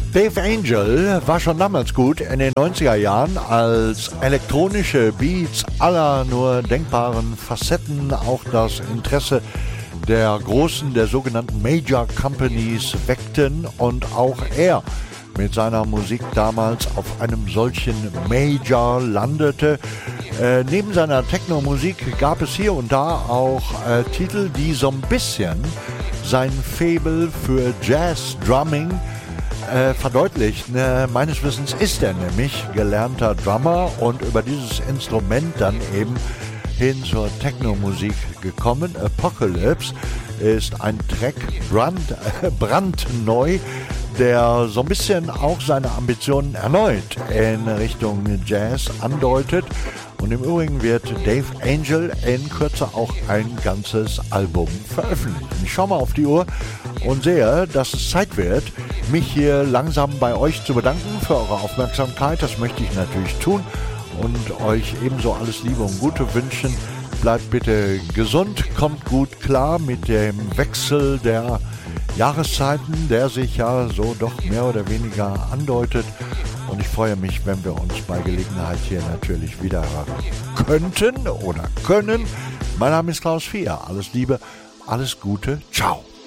Dave Angel war schon damals gut in den 90er Jahren, als elektronische Beats aller nur denkbaren Facetten auch das Interesse der großen, der sogenannten Major Companies weckten und auch er mit seiner Musik damals auf einem solchen Major landete. Neben seiner Techno-Musik gab es hier und da auch Titel, die so ein bisschen sein Faible für Jazz-Drumming verdeutlichen. Meines Wissens ist er nämlich gelernter Drummer und über dieses Instrument dann eben hin zur Techno-Musik gekommen. Apocalypse ist ein Track brandneu, der so ein bisschen auch seine Ambitionen erneut in Richtung Jazz andeutet. Und im Übrigen wird Dave Angel in Kürze auch ein ganzes Album veröffentlichen. Ich schaue mal auf die Uhr und sehe, dass es Zeit wird, mich hier langsam bei euch zu bedanken für eure Aufmerksamkeit. Das möchte ich natürlich tun und euch ebenso alles Liebe und Gute wünschen. Bleibt bitte gesund, kommt gut klar mit dem Wechsel der Jahreszeiten, der sich ja so doch mehr oder weniger andeutet. Und ich freue mich, wenn wir uns bei Gelegenheit hier natürlich wieder hören könnten oder können. Mein Name ist Klaus Vier. Alles Liebe, alles Gute. Ciao.